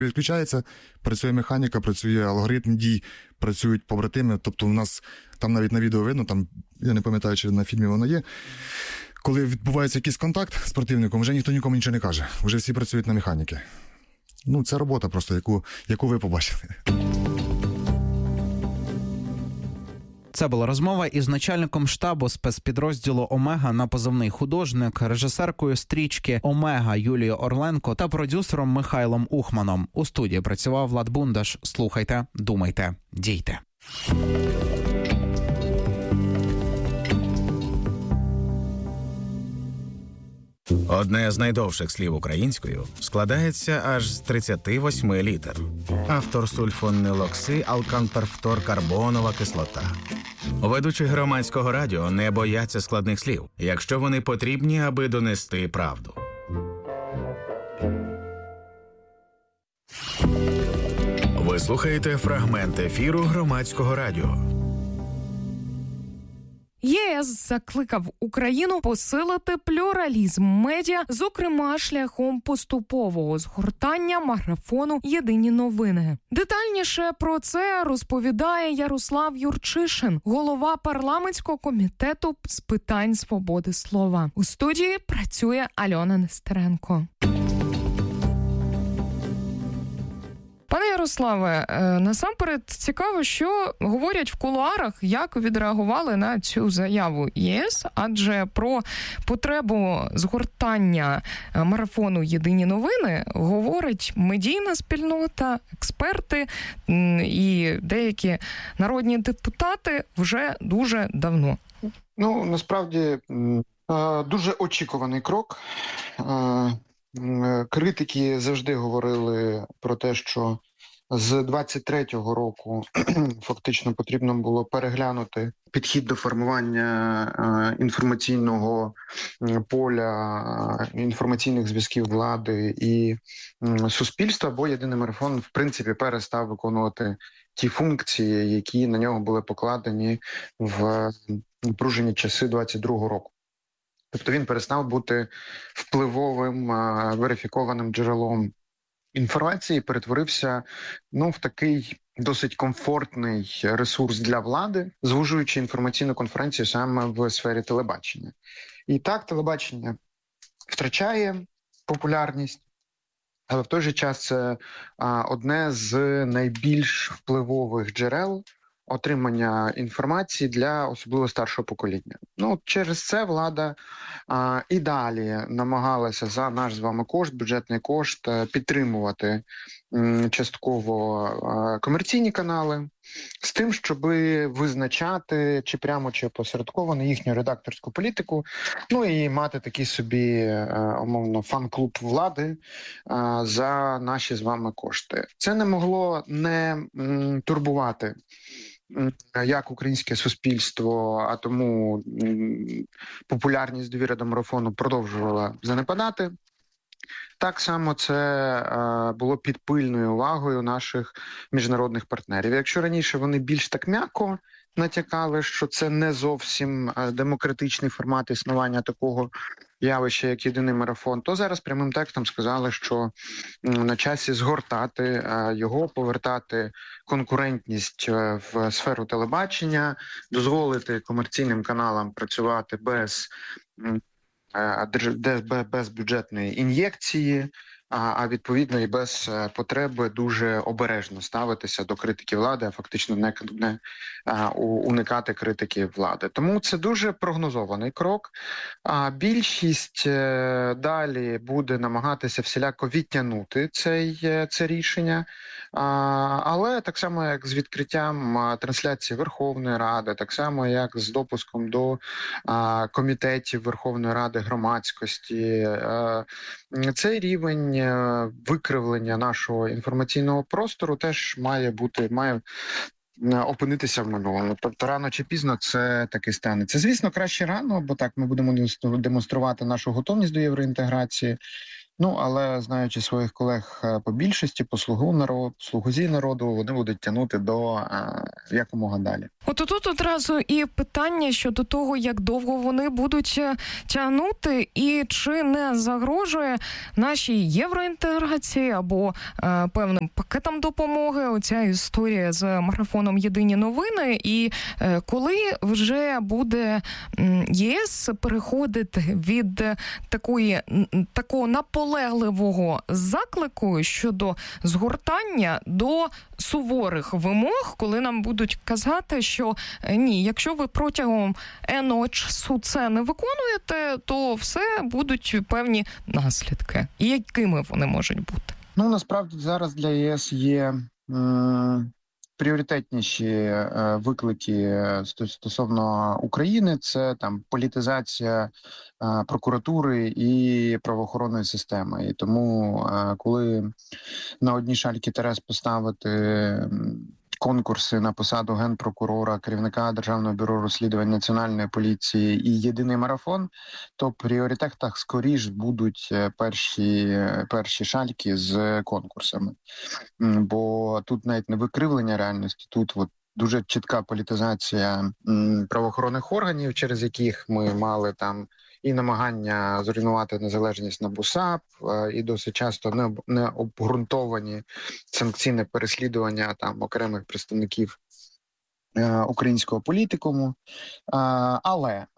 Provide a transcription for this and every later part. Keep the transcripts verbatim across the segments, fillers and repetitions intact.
Відключається, працює механіка, працює алгоритм дій, працюють побратими. Тобто у нас там навіть на відео видно, там, я не пам'ятаю, чи на фільмі воно є, коли відбувається якийсь контакт з противником, вже ніхто нікому нічого не каже. Вже всі працюють на механіки. Ну, це робота просто, яку, яку ви побачили. Це була розмова із начальником штабу спецпідрозділу «Омега» на позивний «Художник», режисеркою стрічки «Омега» Юлією Орленко та продюсером Михайлом Ухманом. У студії працював Влад Бундаш. Слухайте, думайте, дійте. Одне з найдовших слів українською складається аж з тридцяти восьми літер. Автор сульфонилокси алканперфторкарбонова кислота. Ведучі громадського радіо не бояться складних слів, якщо вони потрібні, аби донести правду. Ви слухаєте фрагмент ефіру громадського радіо. ЄС закликав Україну посилити плюралізм медіа, зокрема шляхом поступового згортання марафону «Єдині новини». Детальніше про це розповідає Ярослав Юрчишин, голова парламентського комітету з питань свободи слова. У студії працює Альона Нестеренко. Пане Ярославе, насамперед цікаво, що говорять в кулуарах, як відреагували на цю заяву ЄС, адже про потребу згортання марафону «Єдині новини» говорить медійна спільнота, експерти і деякі народні депутати вже дуже давно. Ну, насправді, дуже очікуваний крок. Критики завжди говорили про те, що з двадцять третього року фактично потрібно було переглянути підхід до формування інформаційного поля, інформаційних зв'язків влади і суспільства, бо єдиний марафон, в принципі, перестав виконувати ті функції, які на нього були покладені в напружені часи двадцять другого року. Тобто він перестав бути впливовим, верифікованим джерелом інформації, перетворився ну, в такий досить комфортний ресурс для влади, звужуючи інформаційну конференцію саме в сфері телебачення. І так, телебачення втрачає популярність, але в той же час це одне з найбільш впливових джерел отримання інформації для особливо старшого покоління. Ну, через це влада а, і далі намагалася за наш з вами кошт, бюджетний кошт, підтримувати м, частково а, комерційні канали з тим, щоб визначати чи прямо, чи опосередковано їхню редакторську політику, ну і мати такий собі, а, умовно, фан-клуб влади а, за наші з вами кошти. Це не могло не м, турбувати як українське суспільство, а тому популярність, довіра до марафону продовжувала занепадати. Так само це е, було під пильною увагою наших міжнародних партнерів. Якщо раніше вони більш так м'яко натякали, що це не зовсім демократичний формат існування такого явища, як єдиний марафон, то зараз прямим текстом сказали, що на часі згортати його, повертати конкурентність в сферу телебачення, дозволити комерційним каналам працювати без, без бюджетної ін'єкції, а відповідно і без потреби дуже обережно ставитися до критики влади, а фактично не, не а, уникати критики влади. Тому це дуже прогнозований крок. А більшість е, далі буде намагатися всіляко відтягнути цей, це рішення. А, але так само, як з відкриттям а, трансляції Верховної Ради, так само, як з допуском до а, комітетів Верховної Ради громадськості, а, цей рівень викривлення нашого інформаційного простору теж має бути, має опинитися в минулому. Тобто рано чи пізно це таки станеться. Звісно, краще рано, бо так ми будемо демонструвати нашу готовність до євроінтеграції. Ну, але знаючи своїх колег по більшості, по слугу народу, слугузі народу, вони будуть тягнути до а, якомога далі. От тут одразу і питання щодо того, як довго вони будуть тягнути, і чи не загрожує нашій євроінтеграції або е, певним пакетам допомоги оця історія з марафоном «Єдині новини», і е, коли вже буде м, ЄС переходити від такої, такого наполегливого заклику щодо згортання до суворих вимог, коли нам будуть казати, що ні, якщо ви протягом енного часу це не виконуєте, то все будуть певні наслідки. І якими вони можуть бути? Ну, насправді зараз для ЄС є м, пріоритетніші е, виклики стосовно України. Це там політизація е, прокуратури і правоохоронної системи. І тому, е, коли на одні шальки терес поставити конкурси на посаду генпрокурора, керівника Державного бюро розслідувань Національної поліції і єдиний марафон, то в пріоритетах скоріш будуть перші, перші шальки з конкурсами. Бо тут навіть не викривлення реальності, тут от дуже чітка політизація правоохоронних органів, через яких ми мали там і намагання зруйнувати незалежність НАБУ САП, і досить часто не, не обґрунтовані санкційне переслідування там окремих представників е, українського політикуму. Е, але е,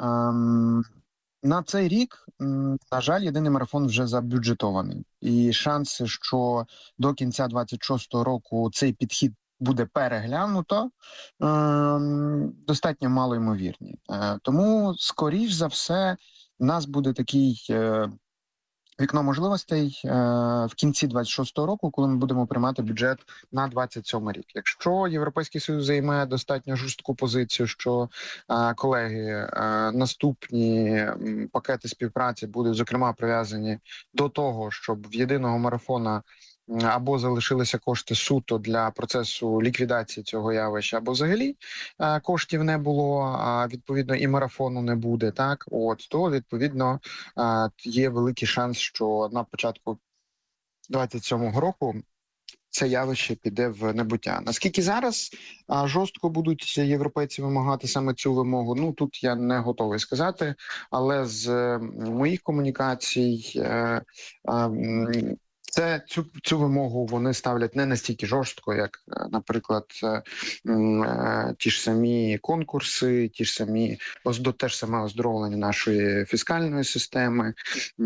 на цей рік, е, на жаль, єдиний марафон вже забюджетований. І шанси, що до кінця двадцять шостого року цей підхід буде переглянуто, е, достатньо малоймовірні. Е, тому, скоріш за все, у нас буде такий е, вікно можливостей е, в кінці двадцять шостого року, коли ми будемо приймати бюджет на двадцять сьомий рік. Якщо Європейський Союз займе достатньо жорстку позицію, що е, колеги, е, наступні м, пакети співпраці будуть, зокрема, прив'язані до того, щоб в єдиного марафона або залишилися кошти суто для процесу ліквідації цього явища, або взагалі е, коштів не було, а відповідно і марафону не буде, так, от, то відповідно е, є великий шанс, що на початку двадцять сьомого року це явище піде в небуття. Наскільки зараз а, жорстко будуть європейці вимагати саме цю вимогу, ну тут я не готовий сказати, але з е, моїх комунікацій е, е, Це цю цю вимогу вони ставлять не настільки жорстко, як, наприклад, ті ж самі конкурси, ті ж самі те ж саме оздоровлення нашої фіскальної системи,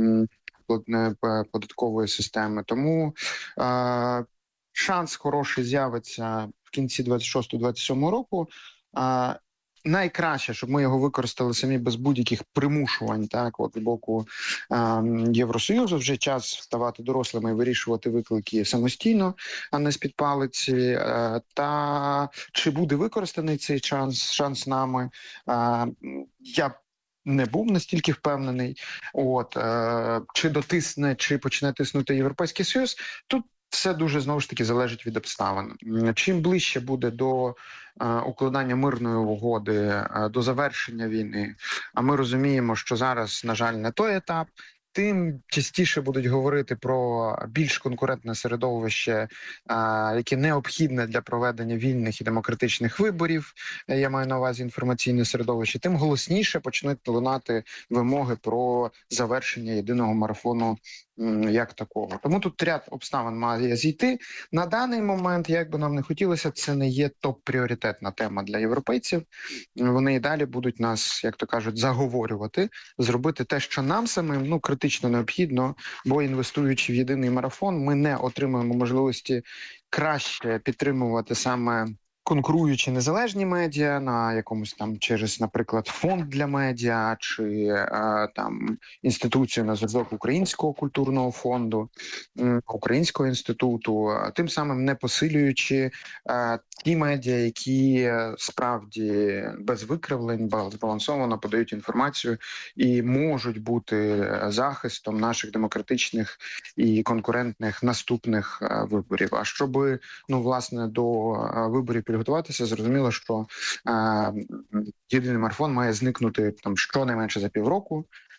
податкової системи. Тому е, шанс хороший з'явиться в кінці двадцять шостого двадцять сьомого року. Е, Найкраще, щоб ми його використали самі без будь-яких примушувань, так, от з боку е, Євросоюзу. Вже час ставати дорослими і вирішувати виклики самостійно, а не з-під палиці. Е, та чи буде використаний цей шанс, шанс нами, е, я не був настільки впевнений. От, е, чи дотисне, чи почне тиснути Європейський Союз, тут все дуже, знову ж таки, залежить від обставин. Чим ближче буде до е, укладання мирної угоди, е, до завершення війни, а ми розуміємо, що зараз, на жаль, не той етап, тим частіше будуть говорити про більш конкурентне середовище, яке необхідне для проведення вільних і демократичних виборів, я маю на увазі інформаційне середовище, тим голосніше почнуть лунати вимоги про завершення єдиного марафону як такого. Тому тут ряд обставин має зійти. На даний момент, як би нам не хотілося, це не є топ-пріоритетна тема для європейців. Вони і далі будуть нас, як то кажуть, заговорювати, зробити те, що нам самим, ну, критично необхідно, бо інвестуючи в єдиний марафон, ми не отримуємо можливості краще підтримувати саме конкуруючи незалежні медіа на якомусь там через, наприклад, фонд для медіа чи е, там інституцію на зразок Українського культурного фонду, е, Українського інституту, тим самим не посилюючи е, ті медіа, які справді без викривлень, збалансовано подають інформацію і можуть бути захистом наших демократичних і конкурентних наступних е, виборів. А щоб, ну, власне, до е, виборів готуватися, зрозуміло, що е, єдиний марафон має зникнути там щонайменше за півроку,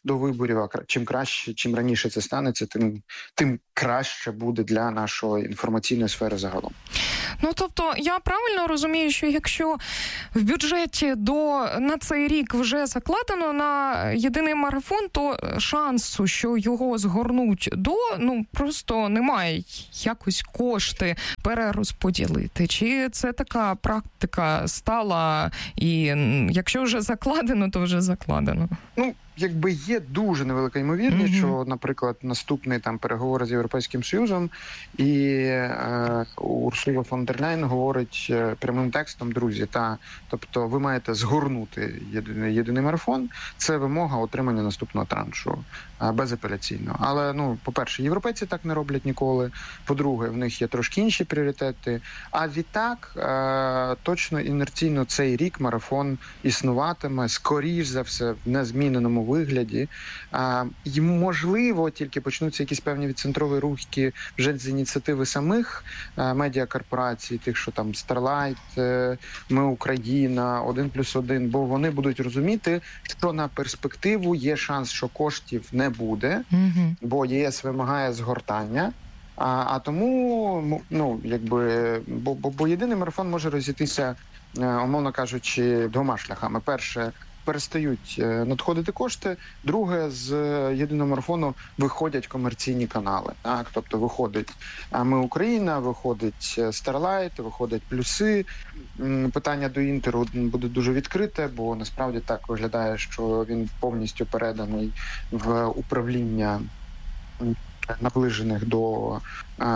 до виборів. А чим краще, чим раніше це станеться, тим, тим краще буде для нашої інформаційної сфери загалом. Ну, тобто, я правильно розумію, що якщо в бюджеті до на цей рік вже закладено на єдиний марафон, то шансу, що його згорнуть до, ну, просто немає якось кошти перерозподілити. Чи це така практика стала, і якщо вже закладено, то вже закладено? Ну, якби є дуже невелика ймовірність, mm-hmm. що, наприклад, наступний там переговори з Європейським Союзом і е, Урсула фон дер Ляйн говорить е, прямим текстом, друзі, та, тобто ви маєте згорнути єдиний, єдиний марафон, це вимога отримання наступного траншу, е, безапеляційно. Але, ну, по-перше, європейці так не роблять ніколи, по-друге, в них є трошки інші пріоритети, а відтак е, точно інерційно цей рік марафон існуватиме, скоріш за все, в незміненому вигляді. А, і, можливо, тільки почнуться якісь певні відцентрові рухи вже з ініціативи самих а, медіакорпорацій, тих, що там Starlight, Ми Україна, один плюс один, бо вони будуть розуміти, що на перспективу є шанс, що коштів не буде, mm-hmm. бо ЄС вимагає згортання. А, а тому, ну, якби, бо, бо, бо єдиний марафон може розійтися, умовно кажучи, двома шляхами. Перше, перестають надходити кошти. Друге, з єдиного марафону виходять комерційні канали. Так? Тобто виходить Ми Україна, виходить Starlight, виходять плюси. Питання до Інтеру буде дуже відкрите, бо насправді так виглядає, що він повністю переданий в управління наближених до е,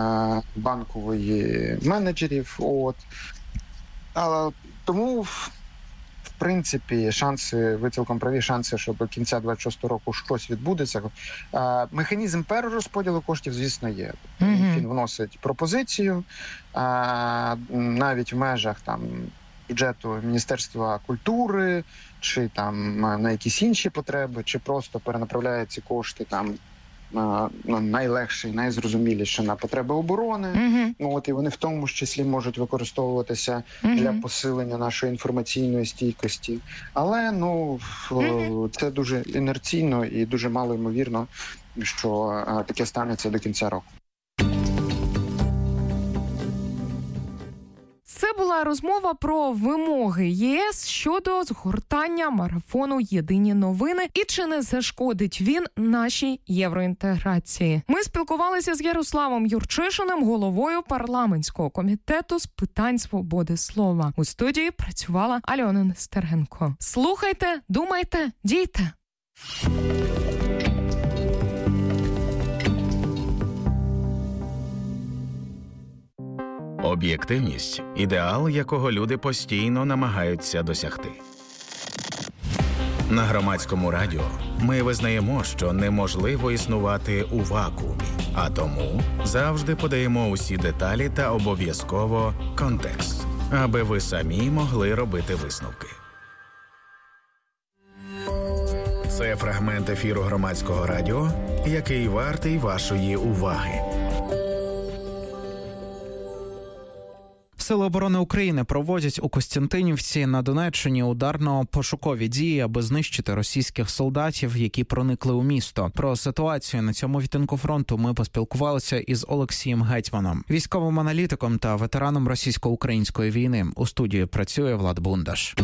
банкової менеджерів. От. А, тому в принципі, шанси, ви цілком праві, шанси, що до кінця двадцять шостого року щось відбудеться. А, механізм перерозподілу коштів, звісно, є. Mm-hmm. Він вносить пропозицію, а, навіть в межах там бюджету Міністерства культури, чи там на якісь інші потреби, чи просто перенаправляє ці кошти там ну, найлегше і найзрозуміліше на потреби оборони. Mm-hmm. От, і вони в тому ж числі можуть використовуватися mm-hmm. для посилення нашої інформаційної стійкості. Але, ну, mm-hmm. це дуже інерційно і дуже мало ймовірно, що а, таке станеться до кінця року. Це була розмова про вимоги ЄС щодо згортання марафону «Єдині новини» і чи не зашкодить він нашій євроінтеграції. Ми спілкувалися з Ярославом Юрчишиним, головою парламентського комітету з питань свободи слова. У студії працювала Альона Нестеренко. Слухайте, думайте, дійте! Об'єктивність – ідеал, якого люди постійно намагаються досягти. На Громадському радіо ми визнаємо, що неможливо існувати у вакуумі, а тому завжди подаємо усі деталі та обов'язково контекст, аби ви самі могли робити висновки. Це фрагмент ефіру Громадського радіо, який вартий вашої уваги. Сили оборони України проводять у Костянтинівці на Донеччині ударно-пошукові дії, аби знищити російських солдатів, які проникли у місто. Про ситуацію на цьому відтинку фронту ми поспілкувалися із Олексієм Гетьманом, військовим аналітиком та ветераном російсько-української війни. У студії працює Влад Бундаш.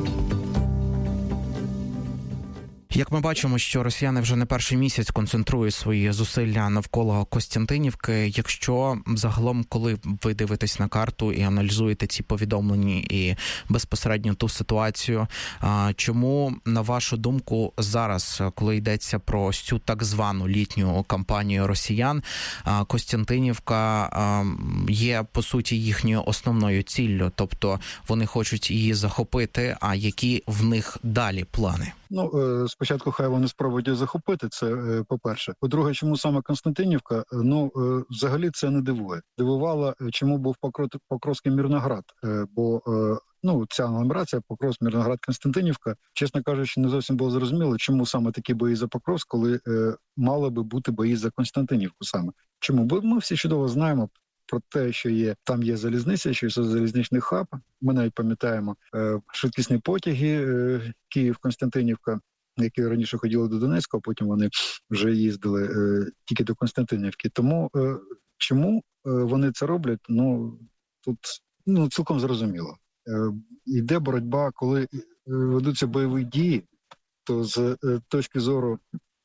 Як ми бачимо, що росіяни вже не перший місяць концентрують свої зусилля навколо Костянтинівки. Якщо загалом, коли ви дивитесь на карту і аналізуєте ці повідомлення і безпосередньо ту ситуацію, чому, на вашу думку, зараз, коли йдеться про цю так звану літню кампанію росіян, Костянтинівка є, по суті, їхньою основною ціллю? Тобто вони хочуть її захопити, а які в них далі плани? Ну, спочатку хай вони спробують захопити, це по-перше. По-друге, чому саме Константинівка? Ну, взагалі це не дивує. Дивувало, чому був Покровський Мирноград, бо ну, ця нумерація Покровськ, Мирноград, Константинівка, чесно кажучи, не зовсім було зрозуміло, чому саме такі бої за Покровськ, коли мали би бути бої за Константинівку саме. Чому? Бо ми всі чудово знаємо про те, що є там є залізниця, що є залізничний хаб. Ми навіть пам'ятаємо е, швидкісні потяги е, Київ-Константинівка. які раніше ходили до Донецька, а потім вони вже їздили е, тільки до Константинівки. Тому е, чому е, вони це роблять, ну, тут ну, цілком зрозуміло. Е, йде боротьба, коли е, ведуться бойові дії, то з е, точки зору,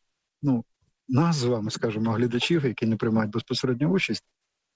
ну, нас з вами, скажімо, глядачів, які не приймають безпосередню участь,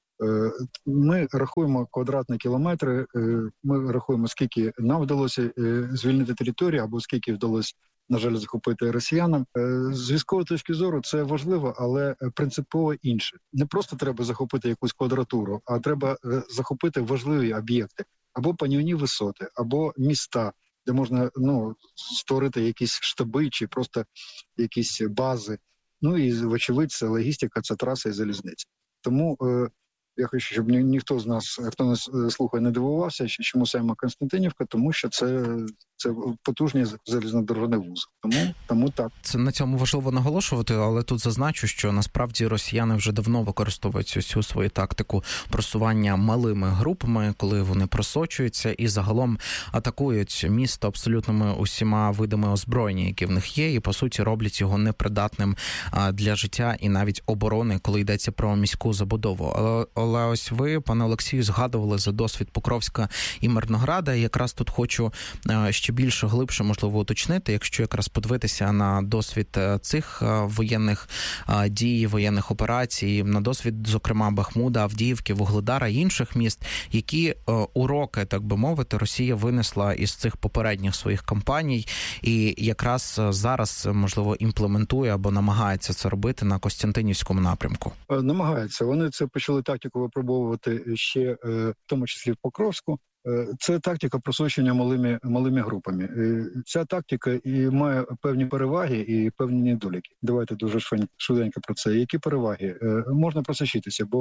е, ми рахуємо квадратні кілометри, е, ми рахуємо, скільки нам вдалося е, звільнити територію, або скільки вдалося, на жаль, захопити росіянам. З військової точки зору це важливо, але принципово інше. Не просто треба захопити якусь квадратуру, а треба захопити важливі об'єкти. Або панівні висоти, або міста, де можна ну, створити якісь штаби чи просто якісь бази. Ну і, вочевидь, це логістика, це траса і залізниця. Тому е, я хочу, щоб ні, ніхто з нас, хто нас слухає, не дивувався, чому саме Константинівка, тому що це, це потужний залізнодорожний вузол. Тому, тому так. Це на цьому важливо наголошувати, але тут зазначу, що насправді росіяни вже давно використовують цю свою тактику просування малими групами, коли вони просочуються і загалом атакують місто абсолютними усіма видами озброєння, які в них є, і по суті роблять його непридатним для життя і навіть оборони, коли йдеться про міську забудову. Але Але ось ви, пане Олексію, згадували за досвід Покровська і Мирнограда. І якраз тут хочу ще більше, глибше, можливо, уточнити, якщо якраз подивитися на досвід цих воєнних дій, воєнних операцій, на досвід, зокрема, Бахмуда, Авдіївки, Вугледара і інших міст, які уроки, так би мовити, Росія винесла із цих попередніх своїх кампаній і якраз зараз, можливо, імплементує або намагається це робити на Костянтинівському напрямку. Намагається. Вони це почали тактику випробовувати ще, в тому числі в Покровську. Це тактика просочення малими, малими групами. Ця тактика і має певні переваги і певні недоліки. Давайте дуже швиденько про це. Які переваги? Можна просочитися, бо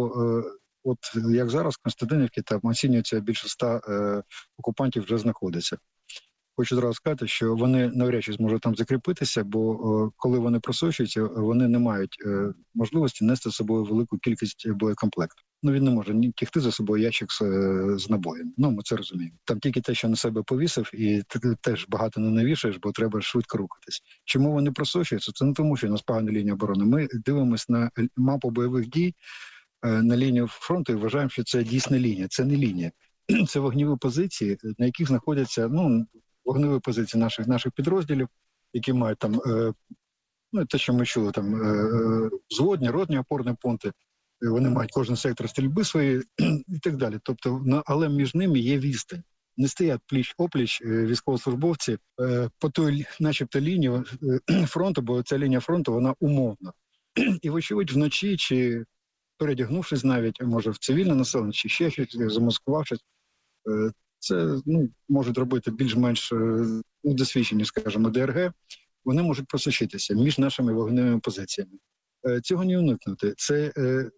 от як зараз в Константинівці там оцінюється більше ста окупантів вже знаходиться. Хочу одразу сказати, що вони навряд чи зможуть там закріпитися, бо о, коли вони просочуються, вони не мають е, можливості нести з собою велику кількість боєкомплекту. Ну, він не може ні тягти за собою ящик з, з набоєм. Ну, ми це розуміємо. Там тільки те, що на себе повісив, і ти теж багато не навішаєш, бо треба швидко рухатись. Чому вони просочуються? Це не тому, що у нас погана лінія оборони. Ми дивимося на мапу бойових дій, е, на лінію фронту і вважаємо, що це дійсна лінія. Це не лінія. Це вогневі позиції, на яких знаходяться, ну, вогневі позиції наших наших підрозділів, які мають там, е, ну, те, що ми чули, там, е, взводні, ротні опорні пункти, вони мають кожен сектор стрільби свої і так далі. Тобто, на, але між ними є відстань. Не стоять пліч-опліч е, військовослужбовці е, по той, начебто, лінії е, фронту, бо ця лінія фронту, вона умовна. І, вочевидь, вночі, чи передягнувшись навіть, може, в цивільне населення, чи ще щось, замаскувавшись, е, це ну, можуть робити більш-менш ну, досвідчені, скажімо, ДРГ, вони можуть просочитися між нашими вогневими позиціями. Цього не уникнути. Це,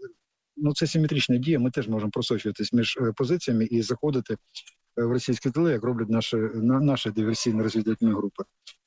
ну, це симетрична дія, ми теж можемо просочуватись між позиціями і заходити в російські тили, як роблять наші, наші диверсійно-розвідувальні групи.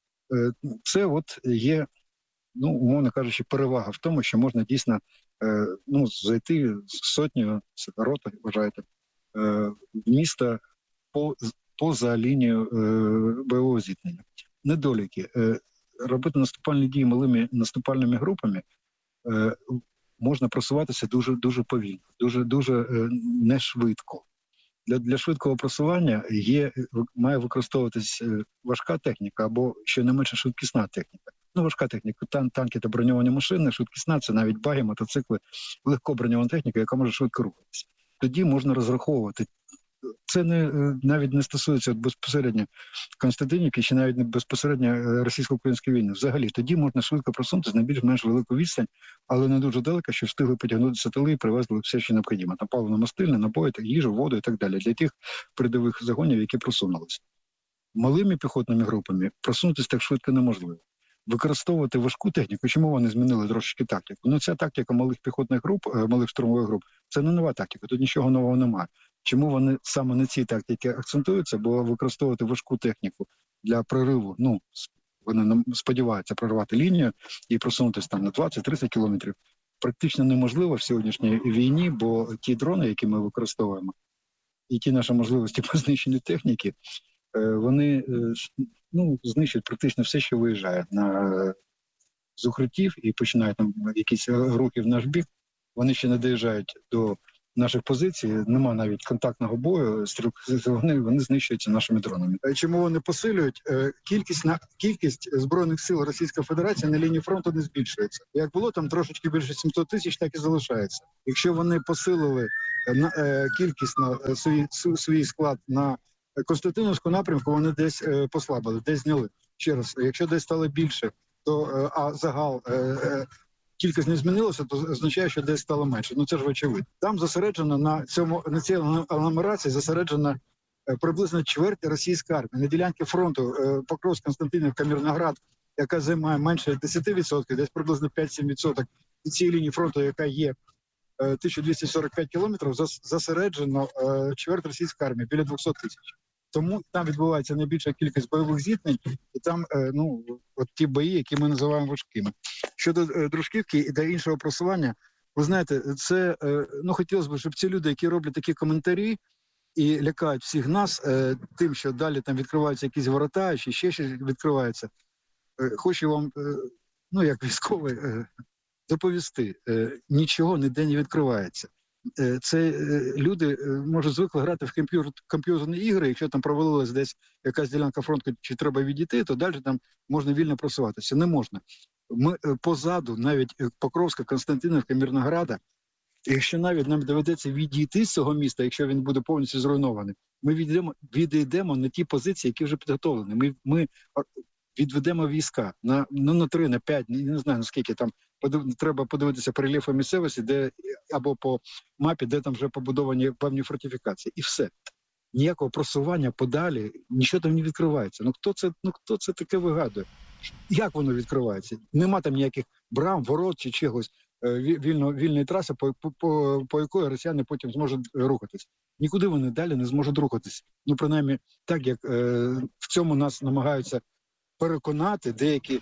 Це от є, ну, умовно кажучи, перевага в тому, що можна дійсно ну, зайти з сотнею, з рота, вважаєте, в місто По, поза лінією е, бойового зіткнення. Недоліки. Е, робити наступальні дії малими наступальними групами е, можна просуватися дуже, дуже повільно, дуже, дуже е, нешвидко. Для, для швидкого просування є, має використовуватись важка техніка або щонайменше швидкісна техніка. Ну, важка техніка, тан, танки та броньовані машини, швидкісна, це навіть баги, мотоцикли, легко броньована техніка, яка може швидко рухатися. Тоді можна розраховувати. Це не, навіть не стосується безпосередньо Константинівки, чи навіть не безпосередньо російсько-української війни. Взагалі, тоді можна швидко просунутися на більш-менш велику відстань, але не дуже далеко, щоб встигли потягнутися тили і привезли все, що необхідно. Там паливно-мастильне, набої, їжу, воду і так далі, для тих передових загонів, які просунулися. Малими піхотними групами просунутися так швидко неможливо. Використовувати важку техніку, чому вони змінили трошки тактику? Ну, ця тактика малих піхотних груп, малих штурмових груп, це не нова тактика, тут нічого нового немає. Чому вони саме на цій тактиці акцентуються? Бо використовувати важку техніку для прориву, ну, вони сподіваються прорвати лінію і просунутися там на двадцять-тридцять кілометрів, практично неможливо в сьогоднішній війні, бо ті дрони, які ми використовуємо, і ті наші можливості по знищенню техніки, вони ну, знищують практично все, що виїжджає на з укриттів і починають там якісь рухи в наш бік. Вони ще не доїжджають до наших позицій, нема навіть контактного бою, вони, вони знищуються нашими дронами. Чому вони посилюють? Кількість, на, кількість Збройних сил Російської Федерації на лінії фронту не збільшується. Як було там трошечки більше сімсот тисяч, так і залишається. Якщо вони посилили на, е, кількість на е, свій, свій склад на Костянтинівську напрямку, вони десь е, послабили, десь зняли. Ще раз, якщо десь стало більше, то е, а загал е, е, кількість не змінилася, то означає, що десь стало менше. Ну це ж очевидно. Там зосереджено на цьому на цій агломерації зосереджена е, приблизно чверть російської армії. На ділянці фронту е, Покровськ, Константинівка, Мирноград, яка займає менше десять відсотків, десь приблизно п'ять-сім відсотків від цієї лінії фронту, яка є е, тисяча двісті сорок п'ять кілометрів, зос, зосереджено е, чверть російської армії, біля двісті тисяч. Тому там відбувається найбільша кількість бойових зіткнень, і там, ну, от ті бої, які ми називаємо важкими. Щодо Дружківки і до іншого просування, ви знаєте, це, ну, хотілося б, щоб ці люди, які роблять такі коментарі і лякають всіх нас тим, що далі там відкриваються якісь ворота, чи ще щось відкривається, хочу вам, ну, як військовий, доповісти, нічого ніде не відкривається. Це люди, може, звикли грати в комп'ютер, комп'ютерні ігри, якщо там провалилась десь якась ділянка фронту, чи треба відійти, то далі там можна вільно просуватися. Не можна. Ми позаду, навіть Покровська, Константинівка, Мирнограда, якщо навіть нам доведеться відійти з цього міста, якщо він буде повністю зруйнований, ми відійдемо, відійдемо на ті позиції, які вже підготовлені. Ми, ми відведемо війська на, ну, на три, на п'ять, не знаю, наскільки там. Треба подивитися по рельєфу місцевості, де або по мапі, де там вже побудовані певні фортифікації. І все. Ніякого просування подалі, нічого там не відкривається. Ну хто це, ну, хто це таке вигадує? Як воно відкривається? Нема там ніяких брам, ворот чи чогось, вільно, вільної траси, по, по, по якої росіяни потім зможуть рухатись. Нікуди вони далі не зможуть рухатись. Ну, принаймні, так як е, в цьому нас намагаються переконати деякі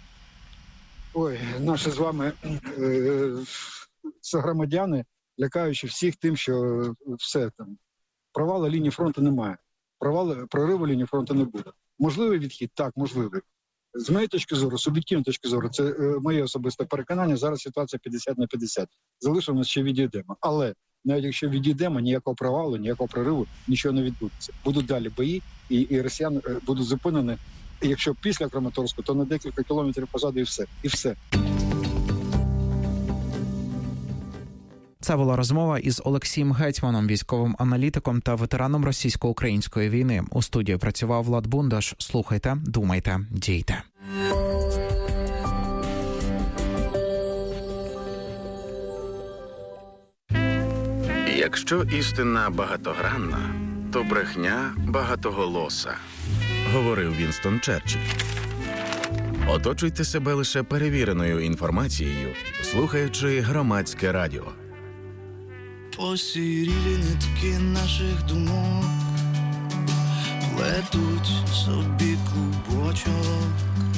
Ой, наші з вами е, согромадяни, лякаючи всіх тим, що все там, провалу лінії фронту немає, провалу, прориву лінії фронту не буде. Можливий відхід? Так, можливий. З моєї точки зору, суб'єктивної точки зору, це е, моє особисте переконання, зараз ситуація п'ятдесят на п'ятдесят. Залишилось, ще відійдемо. Але навіть якщо відійдемо, ніякого провалу, ніякого прориву, нічого не відбудеться. Будуть далі бої, і, і росіяни е, будуть зупинені. Якщо після Краматорську, то на декілька кілометрів позаду і все. І все. Це була розмова із Олексієм Гетьманом, військовим аналітиком та ветераном російсько-української війни. У студії працював Влад Бундаш. Слухайте, думайте, дійте. Якщо істина багатогранна, то брехня багатоголоса, говорив Вінстон Черчилль. Оточуйте себе лише перевіреною інформацією, слухаючи Громадське радіо. Посірілі нитки наших думок плетуть собі клубочок.